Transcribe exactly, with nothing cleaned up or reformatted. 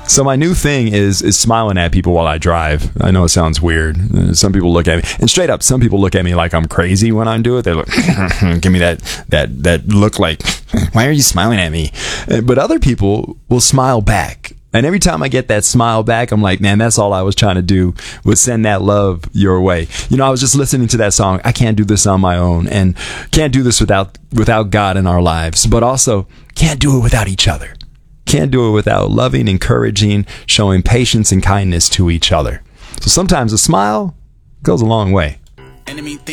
So my new thing is is smiling at people while I drive. I know it sounds weird. Some people look at me, and straight up, some people look at me like I'm crazy when I do it. They look, give me that that that look like, why are you smiling at me? But other people will smile back. And every time I get that smile back, I'm like, man, that's all I was trying to do, was send that love your way. You know, I was just listening to that song. I can't do this on my own, and can't do this without without God in our lives, but also can't do it without each other. Can't do it without loving, encouraging, showing patience and kindness to each other. So sometimes a smile goes a long way.